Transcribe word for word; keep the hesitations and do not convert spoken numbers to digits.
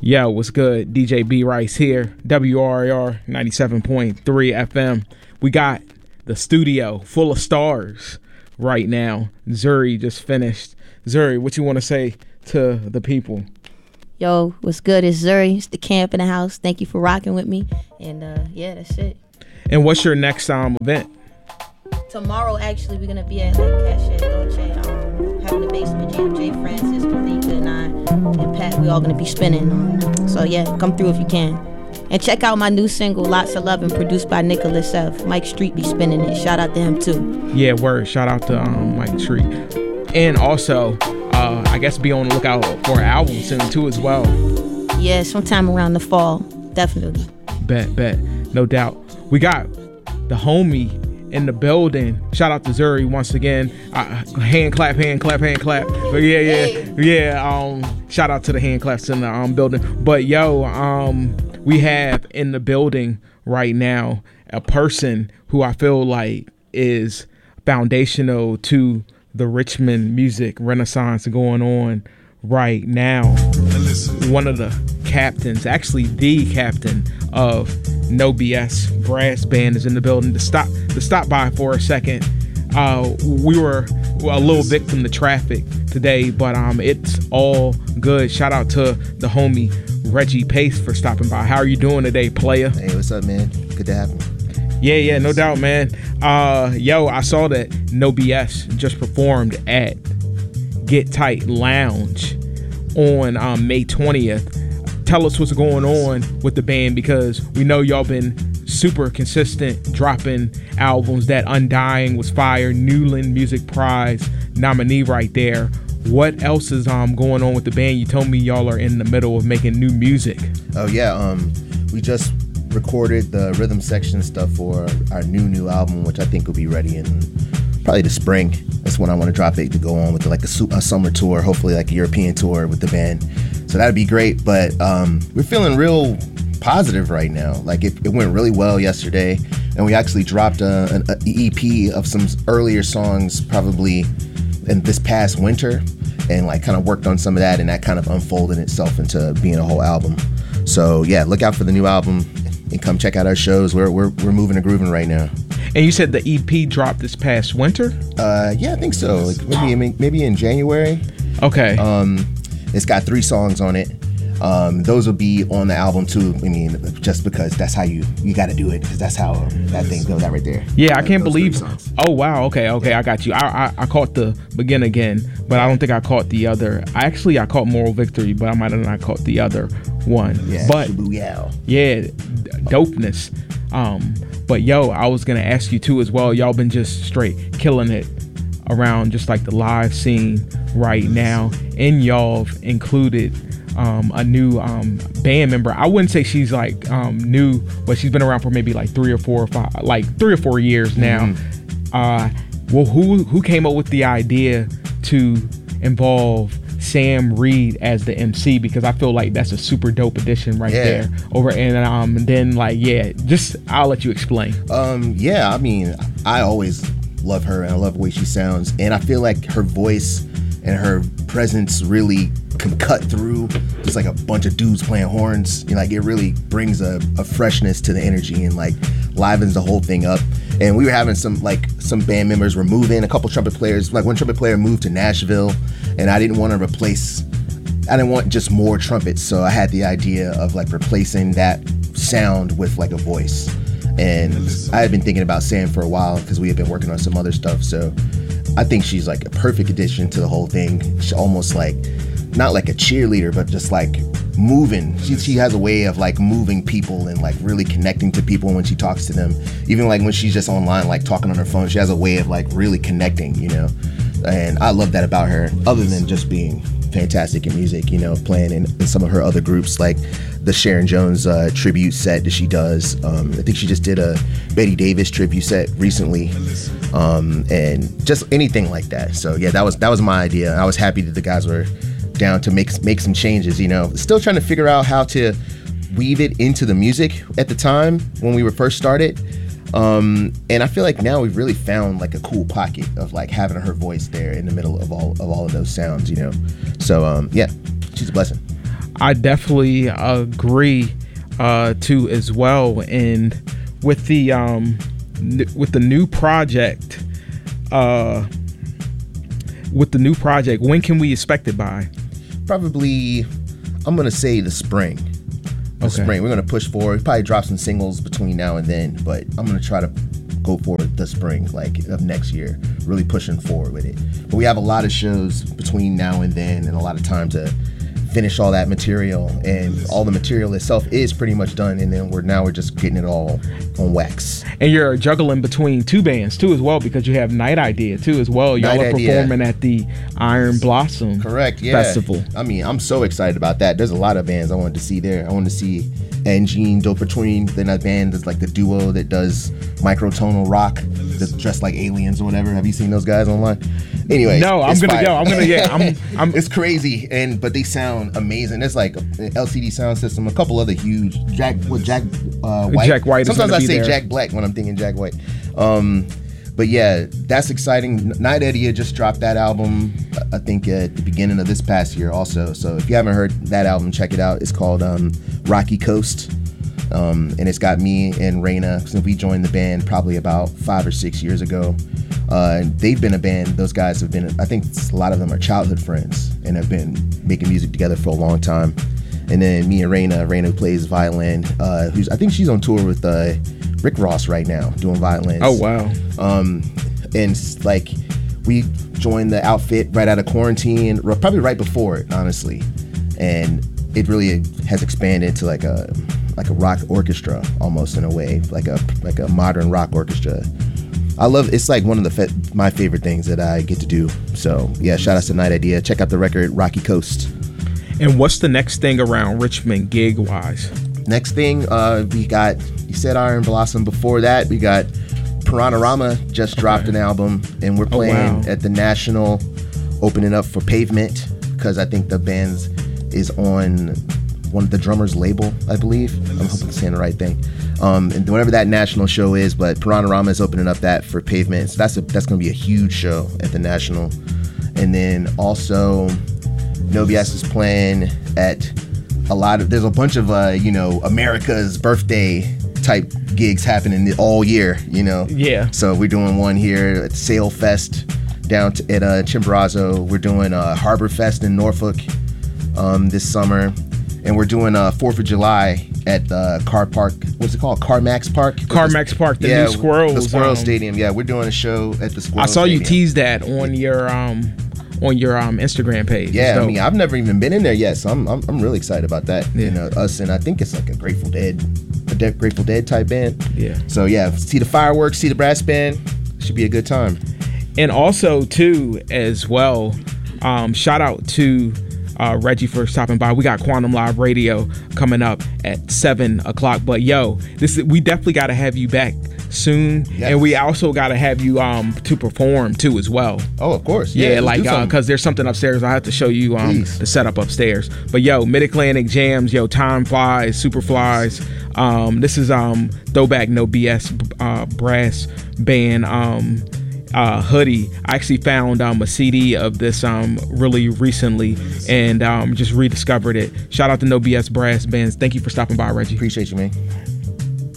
Yo, what's good? D J B Rice here, W R R ninety-seven point three F M. We got the studio full of stars right now. Zuri just finished. Zuri, what you want to say to the people? Yo, what's good? It's Zuri. It's the camp in the house. Thank you for rocking with me. And uh, yeah, that's it. And what's your next um event? Tomorrow, actually, we're gonna be at like Cache Dolce, um, having the basement jam. Jay Francis, Malika, and I, and Pat. We all gonna be spinning. Um, so yeah, come through if you can. And check out my new single, Lots of Lovin', produced by Nicholas F. Mike Street be spinning it. Shout out to him too. Yeah, word. Shout out to um, Mike Street. And also, uh, I guess be on the lookout for an album soon too as well. Yeah, sometime around the fall, definitely. Bet, bet, no doubt. We got the homie in the building. Shout out to Zuri once again. Uh, hand clap, hand clap, hand clap. But yeah, yeah, yeah. Um, shout out to the hand claps in the um building. But yo, um, we have in the building right now a person who I feel like is foundational to the Richmond music renaissance going on right now. One of the captains, actually the captain of No B S Brass Band is in the building to stop to stop by for a second. Uh, we were a little victim to traffic today, but um, it's all good. Shout out to the homie Reggie Pace for stopping by. How are you doing today, player? Hey, what's up, man? Good to have me. Yeah, yeah, no doubt, man. Uh, yo, I saw that No B S just performed at Get Tight Lounge on um, May twentieth. Tell us what's going on with the band, because we know y'all been super consistent dropping albums. That Undying was fire, Newland Music Prize nominee right there. What else is um going on with the band? You told me y'all are in the middle of making new music. Oh yeah, um, we just recorded the rhythm section stuff for our new new album, which I think will be ready in probably the spring. That's when I want to drop it to go on with like a, su- a summer tour, hopefully like a European tour with the band. So that'd be great. But um, we're feeling real positive right now. Like it, it went really well yesterday, and we actually dropped a, an a E P of some earlier songs probably in this past winter, and like kind of worked on some of that, and that kind of unfolded itself into being a whole album. So yeah, look out for the new album and come check out our shows. We're we're we're moving and grooving right now. And you said the E P dropped this past winter? Uh, yeah, I think so. Like maybe maybe in January. Okay. Um, it's got three songs on it. Um, those will be on the album too. I mean, just because that's how you you got to do it, because that's how um, that thing goes out right there. Yeah, I can't believe. Oh wow. Okay, okay, I got you. I, I I caught the Begin Again, but I don't think I caught the other. I actually I caught Moral Victory, but I might have not caught the other one. Yeah. But yeah, yeah, dopeness. Um, but yo, I was gonna ask you too as well. Y'all been just straight killing it around just like the live scene right now, and y'all included um, a new um, band member. I wouldn't say she's like um, new, but she's been around for maybe like three or four or five, like three or four years now. Mm-hmm. Uh, well, who who came up with the idea to involve Sam Reed as the M C? Because I feel like that's a super dope addition right yeah. there. Over and um and then like yeah, just I'll let you explain. Um, yeah, I mean, I always love her and I love the way she sounds, and I feel like her voice and her presence really can cut through just like a bunch of dudes playing horns. You know, like it really brings a, a freshness to the energy and like livens the whole thing up. And we were having some like some band members were moving, a couple trumpet players, like one trumpet player moved to Nashville, and I didn't want to replace I didn't want just more trumpets, so I had the idea of like replacing that sound with like a voice. And I had been thinking about Sam for a while because we had been working on some other stuff. So I think she's like a perfect addition to the whole thing. She's almost like, not like a cheerleader, but just like moving. She, she has a way of like moving people and like really connecting to people when she talks to them. Even like when she's just online, like talking on her phone, she has a way of like really connecting, you know? And I love that about her, other than just being fantastic in music, you know, playing in, in some of her other groups, like the Sharon Jones uh, tribute set that she does. Um, I think she just did a Betty Davis tribute set recently, um, and just anything like that. So yeah, that was that was my idea. I was happy that the guys were down to make make some changes. You know, still trying to figure out how to weave it into the music at the time when we were first started. Um, and I feel like now we've really found like a cool pocket of like having her voice there in the middle of all of all of those sounds, you know. So um, yeah, she's a blessing. I definitely agree uh, too as well. And with the um, n- with the new project, uh, with the new project, when can we expect it by? Probably, I'm gonna say the spring. The Okay. spring. We're gonna push forward. Probably drop some singles between now and then, but I'm gonna try to go for the spring, like of next year. Really pushing forward with it. But we have a lot of shows between now and then, and a lot of time to finish all that material. And all the material itself is pretty much done, and then we're now we're just getting it all on wax. And you're juggling between two bands too as well, because you have Night Idea too as well. Y'all Night are Idea. performing at the Iron Blossom Correct, yeah. Festival. I mean, I'm so excited about that. There's a lot of bands I wanted to see there. I wanted to see Engine, Dopatween, then that band that's like the duo that does microtonal rock, that's dressed like aliens or whatever. Have you seen those guys online? Anyway, No, I'm it's gonna fire. go. I'm gonna yeah. I'm I'm It's crazy, and but they sound amazing. There's like an L C D sound system, a couple other huge Jack, what Jack uh, White. Jack White is Sometimes gonna I be say there. Jack Black when I'm thinking Jack White. Um, but yeah, that's exciting. Night Idea just dropped that album, I think at the beginning of this past year also. So if you haven't heard that album, check it out. It's called um, Rocky Coast. Um, and it's got me and Raina, since we joined the band probably about five or six years ago. Uh, and they've been a band. Those guys have been, I think a lot of them are childhood friends and have been making music together for a long time. And then me and Raina, Raina who plays violin, uh, who's I think she's on tour with uh, Rick Ross right now doing violins. oh wow. Um, and s- like we joined the outfit right out of quarantine, r- probably right before it, honestly. And it really has expanded to like a like a rock orchestra almost in a way, like a like a modern rock orchestra. I love it's like one of the fe- my favorite things that I get to do. So yeah, shout out to Night Idea. Check out the record Rocky Coast. And what's the next thing around Richmond gig wise? Next thing, uh, we got, you said Iron Blossom. Before that, we got Piranarama just dropped an album, and we're Oh, playing wow. at the National, opening up for Pavement, because I think the band is on one of the drummers' label, I believe. I'm hoping I'm saying the right thing. Um, and whatever that National show is, but Piranarama is opening up that for Pavement. So that's a, that's going to be a huge show at the National. And then also, No B S is playing at a lot of, there's a bunch of, uh, you know, America's birthday type gigs happening all year, you know? Yeah. So we're doing one here at Sail Fest down to, at uh, Chimborazo. We're doing uh, Harbor Fest in Norfolk um, this summer. And we're doing uh, fourth of July at uh, Car Park, what's it called? CarMax Park? CarMax Park, the yeah, new Squirrels. The Squirrel um, Stadium, yeah. We're doing a show at the Squirrel I saw you Stadium. tease that on your um on your um Instagram page. Yeah, It's I dope. mean, I've never even been in there yet, so I'm I'm, I'm really excited about that. Yeah. You know, us and I think it's like a Grateful Dead, a De- Grateful Dead type band. Yeah. So yeah, see the fireworks, see the brass band, should be a good time. And also too as well, um, shout out to uh, Reggie for stopping by. We got Quantum Live Radio coming up at seven o'clock. But yo, this is, we definitely got to have you back soon, Yes. and we also got to have you um to perform too as well. Oh, of course. Yeah, Yeah, let's like do uh, something. cause there's something upstairs. I have to show you um Please. the setup upstairs. But yo, Mid Atlantic Jams, yo, time flies, super flies. Um, this is um Throwback No B S uh, brass band um uh hoodie. I actually found um a C D of this um really recently and um just rediscovered it. Shout out to No B S brass bands. Thank you for stopping by, Reggie. Appreciate you, man.